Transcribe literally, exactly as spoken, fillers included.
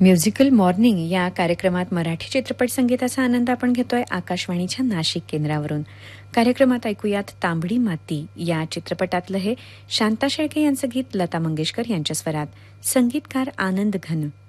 Musical morning या कार्यक्रमात मराठी चित्रपट संगीताचा आनंद आपण घेतोय आकाशवाणीच्या नाशिक केंद्रावरून. कार्यक्रमात ऐकूयात तांबडी माती या चित्रपटातलं हे शांता शेळके यांचं गीत लता मंगेशकर यांच्या स्वरात. संगीतकार आनंद घन.